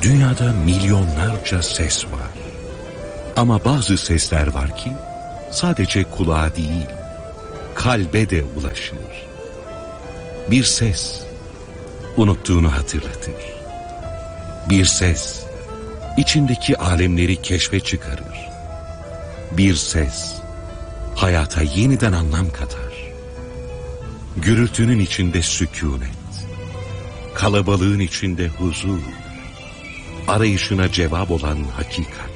Dünyada milyonlarca ses var. Ama bazı sesler var ki sadece kulağa değil, kalbe de ulaşır. Bir ses unuttuğunu hatırlatır. Bir ses içindeki alemleri keşfe çıkarır. Bir ses hayata yeniden anlam katar. Gürültünün içinde sükûnet, kalabalığın içinde huzur, arayışına cevap olan hakikat.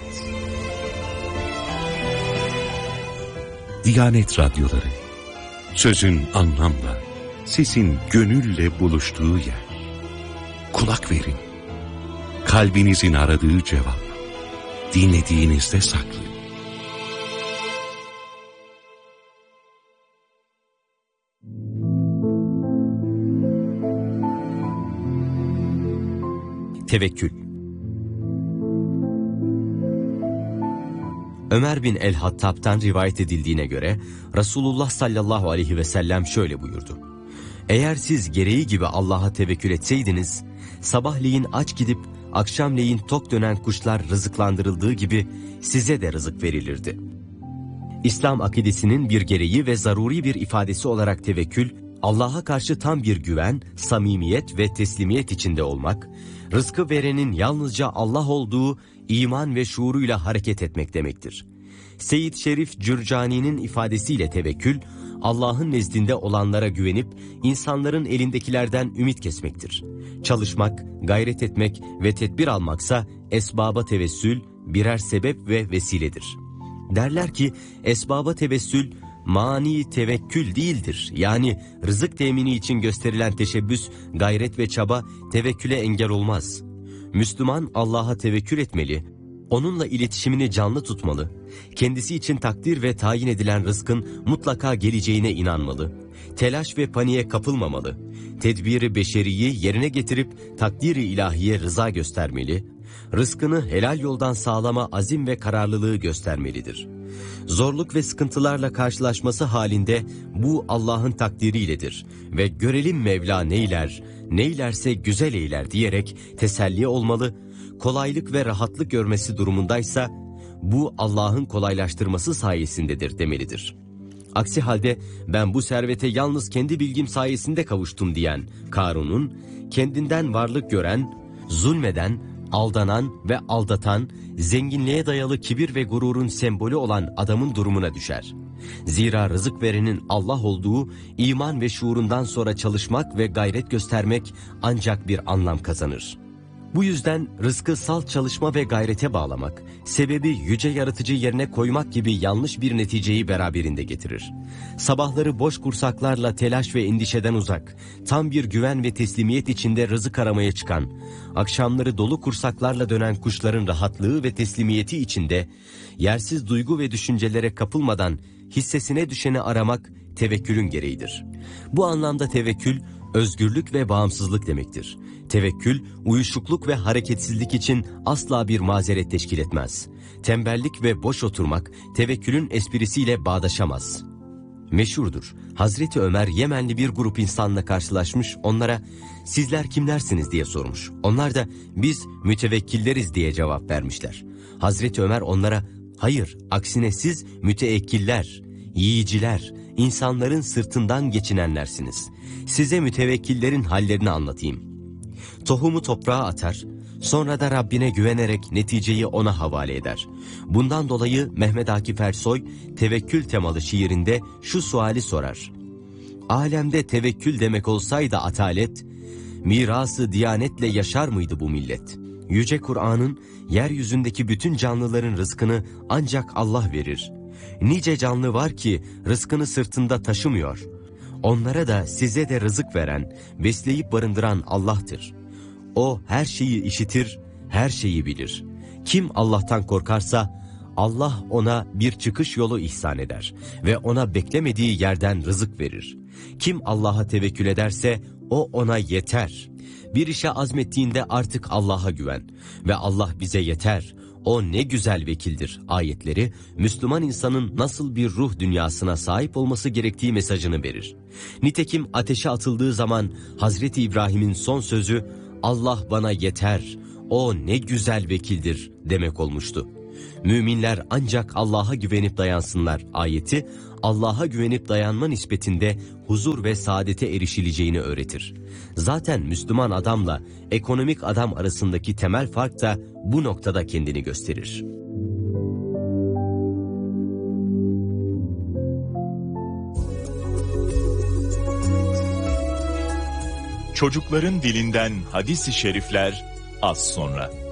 Diyanet Radyoları, sözün anlamla, sesin gönülle buluştuğu yer. Kulak verin, kalbinizin aradığı cevap, dinlediğinizde saklı. Tevekkül. Ömer bin el-Hattab'tan rivayet edildiğine göre Resulullah sallallahu aleyhi ve sellem şöyle buyurdu: Eğer siz gereği gibi Allah'a tevekkül etseydiniz, sabahleyin aç gidip akşamleyin tok dönen kuşlar rızıklandırıldığı gibi size de rızık verilirdi. İslam akidesinin bir gereği ve zaruri bir ifadesi olarak tevekkül, Allah'a karşı tam bir güven, samimiyet ve teslimiyet içinde olmak, rızkı verenin yalnızca Allah olduğu iman ve şuuruyla hareket etmek demektir. Seyyid Şerif Cürcani'nin ifadesiyle tevekkül, Allah'ın nezdinde olanlara güvenip insanların elindekilerden ümit kesmektir. Çalışmak, gayret etmek ve tedbir almaksa esbaba tevessül birer sebep ve vesiledir. Derler ki esbaba tevessül mani tevekkül değildir. Yani rızık temini için gösterilen teşebbüs, gayret ve çaba tevekküle engel olmaz. Müslüman Allah'a tevekkül etmeli, onunla iletişimini canlı tutmalı, kendisi için takdir ve tayin edilen rızkın mutlaka geleceğine inanmalı, telaş ve paniğe kapılmamalı, tedbiri beşeriyi yerine getirip takdiri ilahiye rıza göstermeli, rızkını helal yoldan sağlama azim ve kararlılığı göstermelidir. Zorluk ve sıkıntılarla karşılaşması halinde bu Allah'ın takdiriyledir ve görelim Mevla neyler, neylerse güzel eyler diyerek teselli olmalı, kolaylık ve rahatlık görmesi durumundaysa bu Allah'ın kolaylaştırması sayesindedir demelidir. Aksi halde ben bu servete yalnız kendi bilgim sayesinde kavuştum diyen Karun'un, kendinden varlık gören, zulmeden, aldanan ve aldatan, zenginliğe dayalı kibir ve gururun sembolü olan adamın durumuna düşer. Zira rızık verenin Allah olduğu iman ve şuurundan sonra çalışmak ve gayret göstermek ancak bir anlam kazanır. Bu yüzden rızkı salt çalışma ve gayrete bağlamak, sebebi yüce yaratıcı yerine koymak gibi yanlış bir neticeyi beraberinde getirir. Sabahları boş kursaklarla telaş ve endişeden uzak, tam bir güven ve teslimiyet içinde rızık aramaya çıkan, akşamları dolu kursaklarla dönen kuşların rahatlığı ve teslimiyeti içinde, yersiz duygu ve düşüncelere kapılmadan hissesine düşeni aramak tevekkülün gereğidir. Bu anlamda tevekkül, özgürlük ve bağımsızlık demektir. Tevekkül, uyuşukluk ve hareketsizlik için asla bir mazeret teşkil etmez. Tembellik ve boş oturmak, tevekkülün esprisiyle bağdaşamaz. Meşhurdur. Hazreti Ömer Yemenli bir grup insanla karşılaşmış, onlara "Sizler kimlersiniz?" diye sormuş. Onlar da "Biz mütevekkilleriz" diye cevap vermişler. Hazreti Ömer onlara "Hayır, aksine siz müteekkiller, yiyiciler, insanların sırtından geçinenlersiniz. Size mütevekkillerin hallerini anlatayım. Tohumu toprağa atar, sonra da Rabbine güvenerek neticeyi ona havale eder. Bundan dolayı Mehmet Akif Ersoy tevekkül temalı şiirinde şu suali sorar: Alemde tevekkül demek olsaydı atalet, mirası diyanetle yaşar mıydı bu millet? Yüce Kur'an'ın yeryüzündeki bütün canlıların rızkını ancak Allah verir. Nice canlı var ki rızkını sırtında taşımıyor. Onlara da size de rızık veren, besleyip barındıran Allah'tır. O her şeyi işitir, her şeyi bilir. Kim Allah'tan korkarsa Allah ona bir çıkış yolu ihsan eder ve ona beklemediği yerden rızık verir. Kim Allah'a tevekkül ederse o ona yeter. Bir işe azmettiğinde artık Allah'a güven ve Allah bize yeter. O ne güzel vekildir ayetleri, Müslüman insanın nasıl bir ruh dünyasına sahip olması gerektiği mesajını verir. Nitekim ateşe atıldığı zaman Hazreti İbrahim'in son sözü, Allah bana yeter, o ne güzel vekildir demek olmuştu. Müminler ancak Allah'a güvenip dayansınlar ayeti, Allah'a güvenip dayanma nispetinde huzur ve saadete erişileceğini öğretir. Zaten Müslüman adamla ekonomik adam arasındaki temel fark da bu noktada kendini gösterir. Çocukların dilinden hadis-i şerifler az sonra.